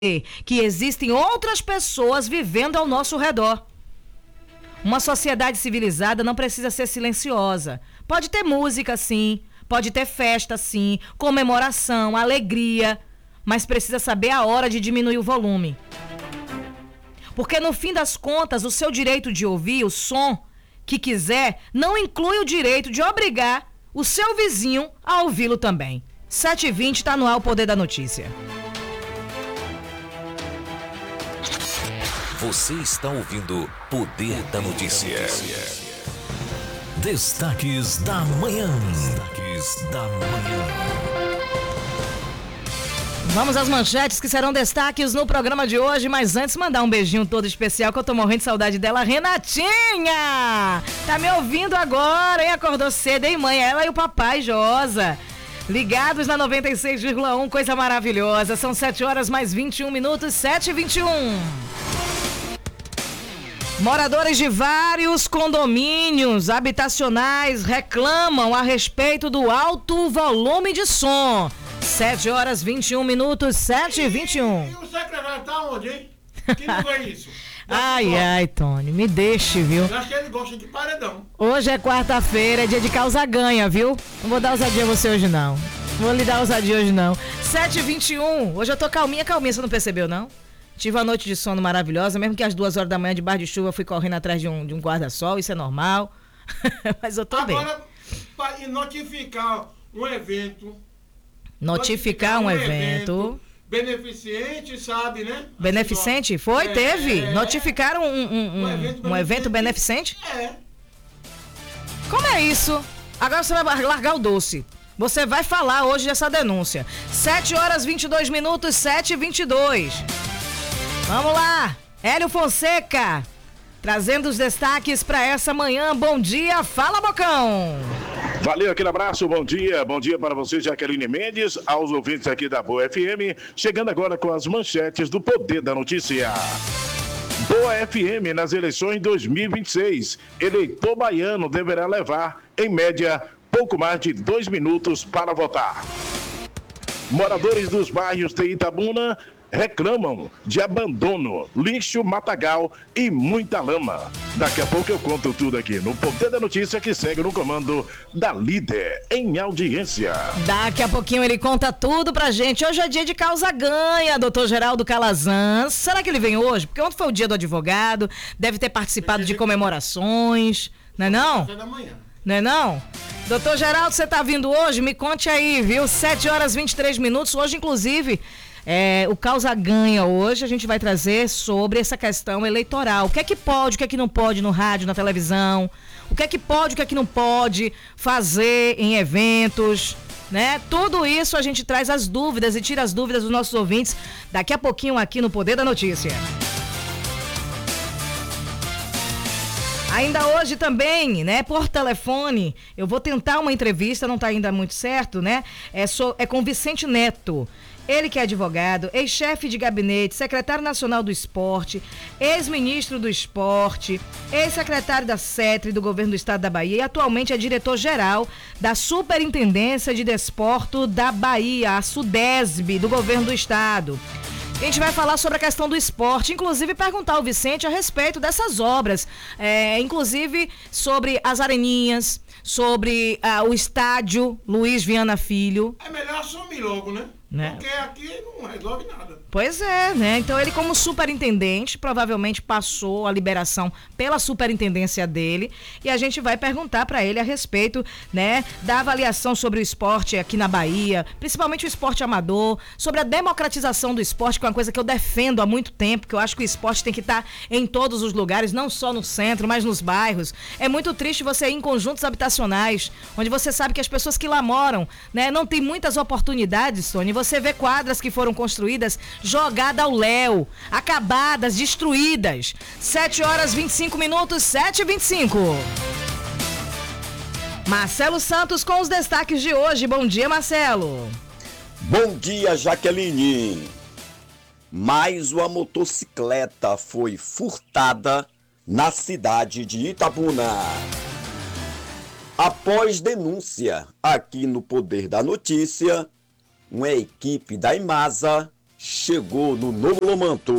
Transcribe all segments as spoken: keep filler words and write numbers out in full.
que existem outras pessoas vivendo ao nosso redor. Uma sociedade civilizada não precisa ser silenciosa. Pode ter música, sim, pode ter festa, sim, comemoração, alegria, mas precisa saber a hora de diminuir o volume. Porque no fim das contas, o seu direito de ouvir o som que quiser não inclui o direito de obrigar o seu vizinho a ouvi-lo também. sete e vinte está no ar o Poder da Notícia. Você está ouvindo Poder da Notícia. Destaques da manhã. Destaques da manhã. Vamos às manchetes que serão destaques no programa de hoje, mas antes mandar um beijinho todo especial que eu tô morrendo de saudade dela, Renatinha! Tá me ouvindo agora, hein? Acordou cedo, hein, mãe? Ela e o papai Josa. Ligados na noventa e seis vírgula um, coisa maravilhosa. São sete horas mais vinte e um minutos, sete e vinte e um. Moradores de vários condomínios habitacionais reclamam a respeito do alto volume de som. sete horas vinte e um minutos, sete e vinte e um. E o secretário tá onde, hein? Que não é isso? Ai, ai, Tony, me deixe, viu? Eu acho que ele gosta de paredão. Hoje é quarta-feira, é dia de causa ganha, viu? Não vou dar ousadia a você hoje, não. Não vou lhe dar ousadia hoje, não. sete e vinte e um. Hoje eu tô calminha, calminha, você não percebeu, não? Tive uma noite de sono maravilhosa, mesmo que às duas horas da manhã, debaixo de chuva, fui correndo atrás de um, de um guarda-sol, isso é normal. Mas eu tô Agora, bem. Agora, para notificar um evento... Notificar um, um evento... evento beneficente, sabe, né? Beneficente? Foi? É, teve? É, Notificaram um, um, um, um, evento, um evento beneficente? É. Como é isso? Agora você vai largar o doce. Você vai falar hoje dessa denúncia. sete horas vinte e dois minutos, sete e vinte e dois. Vamos lá. Hélio Fonseca, trazendo os destaques para essa manhã. Bom dia, fala, Bocão. Valeu, aquele abraço, bom dia, bom dia para você, Jaqueline Mendes, aos ouvintes aqui da Boa F M, chegando agora com as manchetes do Poder da Notícia. Boa F M nas eleições dois mil e vinte e seis, eleitor baiano deverá levar, em média, pouco mais de dois minutos para votar. Moradores dos bairros de Itabuna reclamam de abandono, lixo, matagal e muita lama. Daqui a pouco eu conto tudo aqui no Poder da Notícia, que segue no comando da Líder em audiência. Daqui a pouquinho ele conta tudo pra gente. Hoje é dia de causa ganha, doutor Geraldo Calazans. Será que ele vem hoje? Porque ontem foi o dia do advogado, deve ter participado de comemorações, não é não? Não é não? Doutor Geraldo, você tá vindo hoje? Me conte aí, viu? sete horas e vinte e três minutos, hoje inclusive... É, o Causa Ganha hoje a gente vai trazer sobre essa questão eleitoral. O que é que pode, o que é que não pode no rádio, na televisão? O que é que pode, o que é que não pode fazer em eventos, né? Tudo isso a gente traz as dúvidas e tira as dúvidas dos nossos ouvintes daqui a pouquinho aqui no Poder da Notícia. Ainda hoje também, né, por telefone, eu vou tentar uma entrevista, não está ainda muito certo, né? É, so, é com Vicente Neto. Ele que é advogado, ex-chefe de gabinete, secretário nacional do esporte, ex-ministro do esporte, ex-secretário da CETRE do governo do estado da Bahia e atualmente é diretor-geral da Superintendência de Desporto da Bahia, a SUDESB, do governo do estado. A gente vai falar sobre a questão do esporte, inclusive perguntar ao Vicente a respeito dessas obras, é, inclusive sobre as areninhas, sobre uh, o estádio Luiz Viana Filho. É melhor assumir logo, né? Né? Porque aqui não resolve nada. Pois é, né? Então ele, como superintendente, provavelmente passou a liberação pela superintendência dele e a gente vai perguntar para ele a respeito, né, da avaliação sobre o esporte aqui na Bahia, principalmente o esporte amador, sobre a democratização do esporte, que é uma coisa que eu defendo há muito tempo, que eu acho que o esporte tem que estar em todos os lugares, não só no centro, mas nos bairros. É muito triste você ir em conjuntos habitacionais, onde você sabe que as pessoas que lá moram, né, não tem muitas oportunidades, Sônia. Você vê quadras que foram construídas jogadas ao léu, acabadas, destruídas. sete horas e vinte e cinco minutos, sete e vinte e cinco. Marcelo Santos com os destaques de hoje. Bom dia, Marcelo. Bom dia, Jaqueline. Mais uma motocicleta foi furtada na cidade de Itabuna. Após denúncia aqui no Poder da Notícia, uma equipe da Imasa chegou no Novo Lomanto.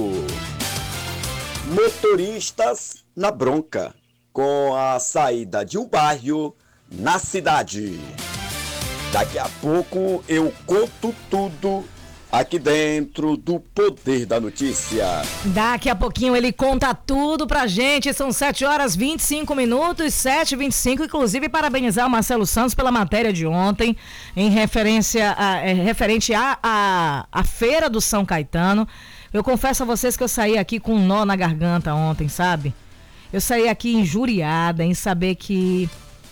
Motoristas na bronca com a saída de um bairro na cidade. Daqui a pouco eu conto tudo aqui dentro do Poder da Notícia. Daqui a pouquinho ele conta tudo pra gente. São sete horas e vinte e cinco minutos, sete e vinte e cinco. Inclusive, parabenizar o Marcelo Santos pela matéria de ontem, em referência a, é, referente à a, a, a Feira do São Caetano. Eu confesso a vocês que eu saí aqui com um nó na garganta ontem, sabe? Eu saí aqui injuriada em saber que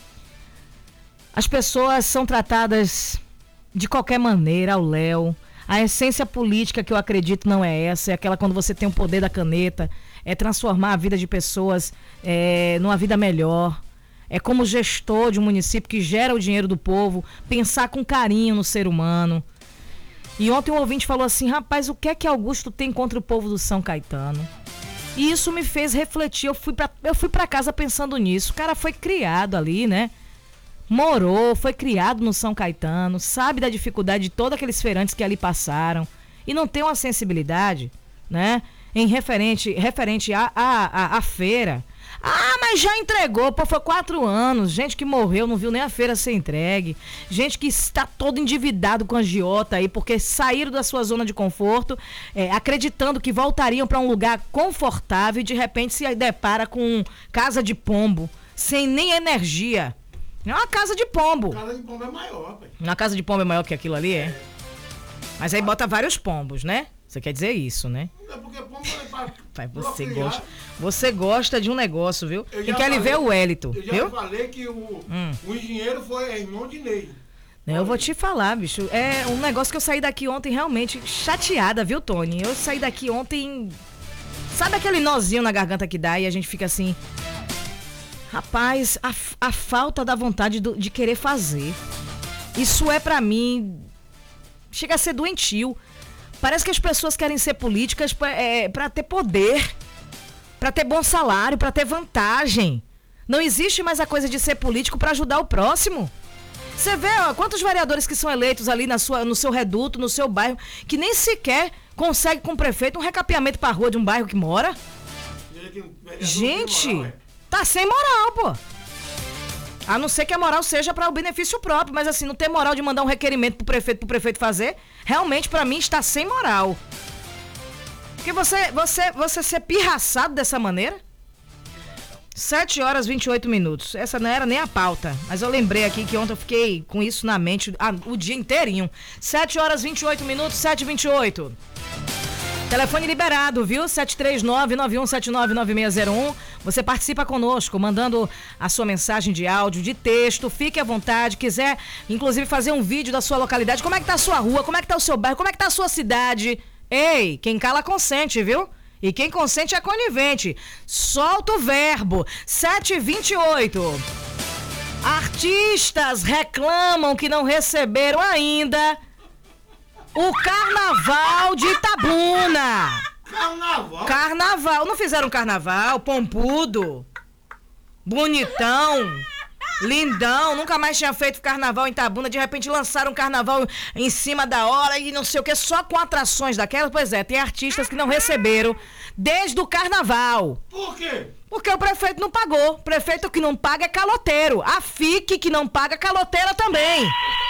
as pessoas são tratadas de qualquer maneira ao léu. A essência política que eu acredito não é essa, é aquela quando você tem o poder da caneta, é transformar a vida de pessoas é, numa vida melhor. É como gestor de um município que gera o dinheiro do povo, pensar com carinho no ser humano. E ontem um ouvinte falou assim, rapaz, o que é que Augusto tem contra o povo do São Caetano? E isso me fez refletir, eu fui pra, eu fui pra casa pensando nisso. O cara foi criado ali, né? Morou, foi criado no São Caetano, sabe da dificuldade de todos aqueles feirantes que ali passaram e não tem uma sensibilidade, né? Em referente, referente à a, a, a feira. Ah, mas já entregou, pô, foi quatro anos, gente que morreu, não viu nem a feira ser entregue, gente que está todo endividado com a agiota aí, porque saíram da sua zona de conforto, é, acreditando que voltariam para um lugar confortável e de repente se depara com casa de pombo, sem nem energia. É uma casa de pombo. A casa de pombo é maior, pai. Uma casa de pombo é maior que aquilo ali, é? Mas aí bota vários pombos, né? Você quer dizer isso, né? Não é porque pombo é pra Pai, você procriar. gosta, você gosta de um negócio, viu? Eu Quem já quer lhe falei- ver é o Hélito, Eu já viu? falei que o, Hum. o engenheiro foi é irmão de Ney. Eu vou te falar, bicho. É um negócio que eu saí daqui ontem realmente chateada, viu, Tony? Eu saí daqui ontem... Sabe aquele nozinho na garganta que dá e a gente fica assim... Rapaz, a, a falta da vontade do, de querer fazer. Isso é pra mim... Chega a ser doentio. Parece que as pessoas querem ser políticas pra, é, pra ter poder, pra ter bom salário, pra ter vantagem. Não existe mais a coisa de ser político pra ajudar o próximo. Você vê, ó, quantos vereadores que são eleitos ali na sua, no seu reduto, no seu bairro, que nem sequer consegue com o prefeito um recapeamento pra rua de um bairro que mora. Gente, tá sem moral, pô. A não ser que a moral seja para o benefício próprio, mas assim, não ter moral de mandar um requerimento pro prefeito, pro prefeito fazer, realmente pra mim está sem moral. Porque você, você, você ser pirraçado dessa maneira? sete horas e vinte e oito minutos. Essa não era nem a pauta, mas eu lembrei aqui que ontem eu fiquei com isso na mente ah, o dia inteirinho. sete horas e vinte e oito minutos, sete e vinte e oito. Telefone liberado, viu? sete três nove, nove um sete nove, nove seis zero um. Você participa conosco, mandando a sua mensagem de áudio, de texto. Fique à vontade. Quiser, inclusive, fazer um vídeo da sua localidade. Como é que tá a sua rua? Como é que tá o seu bairro? Como é que tá a sua cidade? Ei, quem cala consente, viu? E quem consente é conivente. Solta o verbo. sete e vinte e oito. Artistas reclamam que não receberam ainda o Carnaval de Itabuna. Carnaval? Carnaval. Não fizeram carnaval? Pompudo. Bonitão. Lindão. Nunca mais tinha feito carnaval em Itabuna. De repente lançaram um carnaval em cima da hora e não sei o que. Só com atrações daquelas. Pois é, tem artistas que não receberam desde o carnaval. Por quê? Porque o prefeito não pagou. O prefeito que não paga é caloteiro. A F I C que não paga, caloteira também.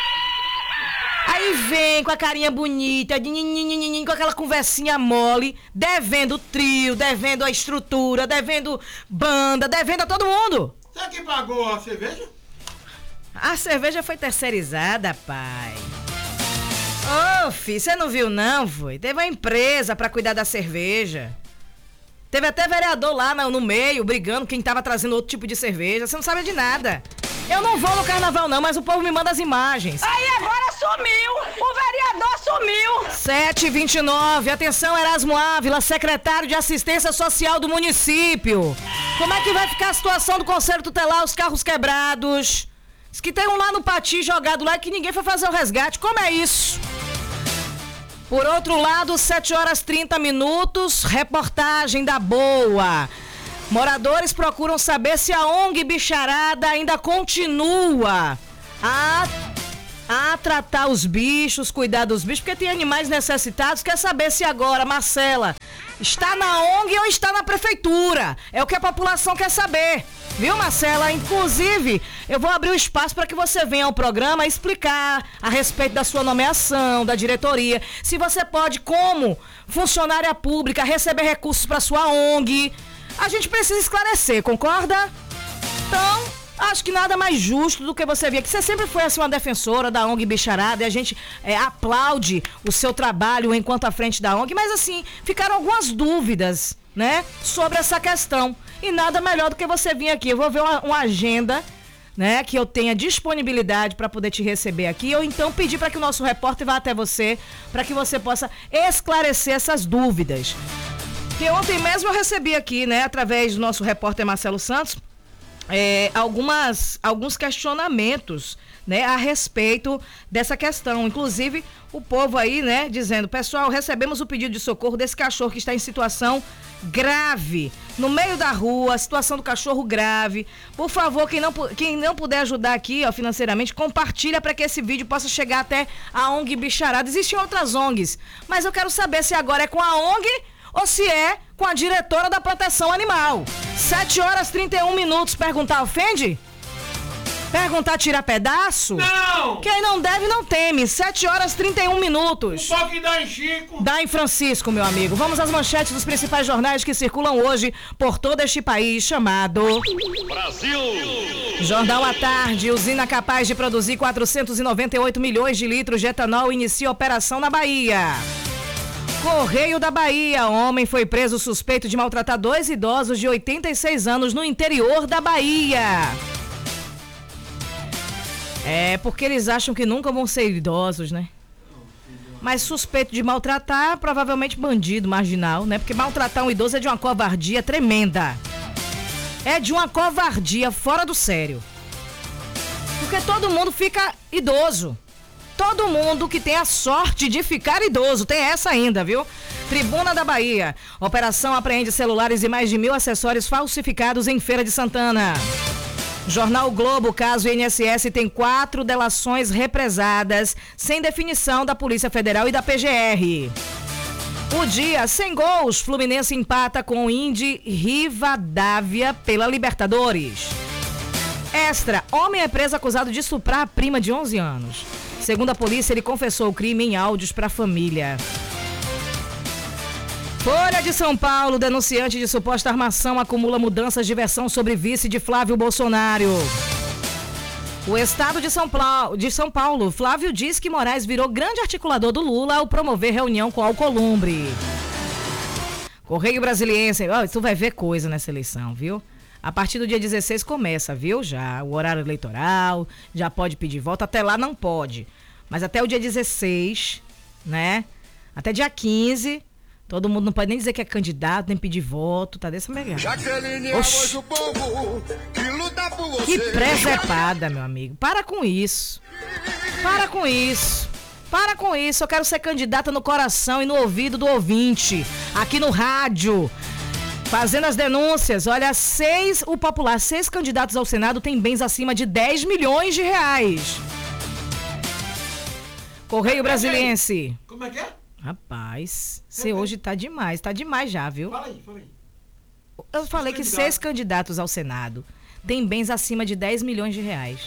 Aí vem com a carinha bonita, com aquela conversinha mole, devendo trio, devendo a estrutura, devendo banda, devendo a todo mundo. Você que pagou a cerveja? A cerveja foi terceirizada, pai. Ô, oh, filho, você não viu não, foi? Teve uma empresa pra cuidar da cerveja. Teve até vereador lá no, no meio, brigando quem tava trazendo outro tipo de cerveja. Você não sabe de nada. Eu não vou no carnaval não, mas o povo me manda as imagens. Aí agora sumiu, o vereador sumiu. sete e vinte e nove, atenção Erasmo Ávila, secretário de Assistência Social do município. Como é que vai ficar a situação do Conselho Tutelar, os carros quebrados? Diz que tem um lá no Pati jogado lá que ninguém foi fazer o resgate, como é isso? Por outro lado, sete horas e trinta minutos, reportagem da Boa. Moradores procuram saber se a ONG Bicharada ainda continua a, a tratar os bichos, cuidar dos bichos, porque tem animais necessitados. Quer saber se agora, Marcela, está na O N G ou está na prefeitura? É o que a população quer saber. Viu, Marcela? Inclusive, eu vou abrir o espaço para que você venha ao programa explicar a respeito da sua nomeação, da diretoria. Se você pode, como funcionária pública, receber recursos para sua O N G. A gente precisa esclarecer, concorda? Então, acho que nada mais justo do que você vir, que você sempre foi assim uma defensora da O N G Bicharada, e a gente é, aplaude o seu trabalho enquanto à frente da O N G, mas assim, ficaram algumas dúvidas, né, sobre essa questão. E nada melhor do que você vir aqui. Eu vou ver uma, uma agenda, né, que eu tenha disponibilidade para poder te receber aqui, ou então pedir para que o nosso repórter vá até você, para que você possa esclarecer essas dúvidas. Que ontem mesmo eu recebi aqui, né, através do nosso repórter Marcelo Santos, é, algumas, alguns questionamentos, né, a respeito dessa questão. Inclusive, o povo aí, né, dizendo: pessoal, recebemos o pedido de socorro desse cachorro que está em situação grave, no meio da rua, a situação do cachorro grave. Por favor, quem não, quem não puder ajudar aqui, ó, financeiramente, compartilha para que esse vídeo possa chegar até a O N G Bicharada. Existem outras O N Gs, mas eu quero saber se agora é com a O N G ou se é com a diretora da proteção animal. sete horas e trinta e um minutos. Perguntar ofende? Perguntar tira pedaço? Não! Quem não deve não teme. sete horas e trinta e um minutos. Um pouco dá em Chico. Dá em Francisco, meu amigo. Vamos às manchetes dos principais jornais que circulam hoje por todo este país, chamado Brasil! Jornal à Tarde. Usina capaz de produzir quatrocentos e noventa e oito milhões de litros de etanol inicia operação na Bahia. Correio da Bahia. Homem foi preso suspeito de maltratar dois idosos de oitenta e seis anos no interior da Bahia. É, porque eles acham que nunca vão ser idosos, né? Mas suspeito de maltratar, provavelmente bandido, marginal, né? Porque maltratar um idoso é de uma covardia tremenda. É de uma covardia fora do sério. Porque todo mundo fica idoso. Todo mundo que tem a sorte de ficar idoso. Tem essa ainda, viu? Tribuna da Bahia. Operação apreende celulares e mais de mil acessórios falsificados em Feira de Santana. Jornal Globo, caso I N S S tem quatro delações represadas sem definição da Polícia Federal e da P G R. O dia, sem gols, Fluminense empata com o Indy Rivadavia pela Libertadores. Extra, homem é preso acusado de estuprar a prima de onze anos. Segundo a polícia, ele confessou o crime em áudios para a família. Folha de São Paulo, denunciante de suposta armação acumula mudanças de versão sobre vice de Flávio Bolsonaro. O estado de São Paulo, de São Paulo, Flávio diz que Moraes virou grande articulador do Lula ao promover reunião com Alcolumbre. Correio Brasiliense, ó, tu vai ver coisa nessa eleição, viu? A partir do dia dezesseis começa, viu? Já o horário eleitoral, já pode pedir voto, até lá não pode. Mas até o dia dezesseis, né? Até dia quinze... Todo mundo não pode nem dizer que é candidato, nem pedir voto, tá dessa maneira. Oxi. Que presepada, meu amigo. Para com isso. Para com isso. Para com isso. Eu quero ser candidata no coração e no ouvido do ouvinte. Aqui no rádio. Fazendo as denúncias. Olha, seis, o popular, seis candidatos ao Senado têm bens acima de dez milhões de reais. Correio Brasiliense. Como é que é? Rapaz, você hoje tá demais, tá demais já, viu? Fala aí, fala aí. Eu falei que seis candidatos ao Senado têm bens acima de dez milhões de reais.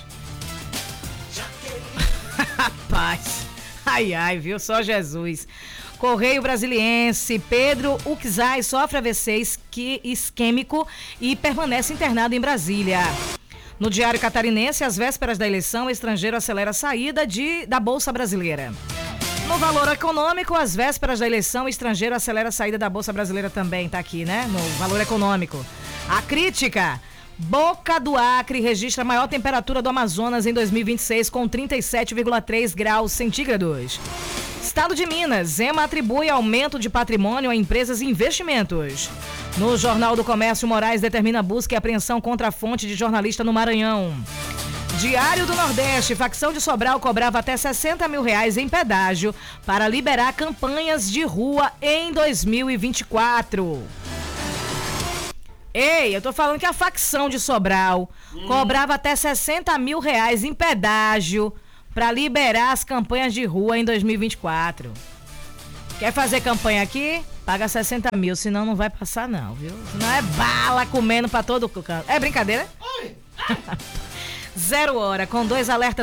Rapaz, ai, ai, viu? Só Jesus. Correio Brasiliense, Pedro Uxai sofre A V C isquêmico e permanece internado em Brasília. No Diário Catarinense, às vésperas da eleição, o estrangeiro acelera a saída de, da Bolsa Brasileira. No Valor Econômico, às vésperas da eleição, o estrangeiro acelera a saída da Bolsa Brasileira também, tá aqui, né? No Valor Econômico. A crítica, Boca do Acre registra a maior temperatura do Amazonas em dois mil e vinte e seis, com trinta e sete vírgula três graus centígrados. Estado de Minas, Zema atribui aumento de patrimônio a empresas e investimentos. No Jornal do Comércio, Moraes determina busca e apreensão contra a fonte de jornalista no Maranhão. Diário do Nordeste, facção de Sobral cobrava até sessenta mil reais em pedágio para liberar campanhas de rua em dois mil e vinte e quatro. Ei, eu tô falando que a facção de Sobral hum. cobrava até sessenta mil reais em pedágio para liberar as campanhas de rua em dois mil e vinte e quatro. Quer fazer campanha aqui? Paga sessenta mil, senão não vai passar não, viu? Senão é bala comendo pra todo canto. É brincadeira? Zero hora, com dois alertas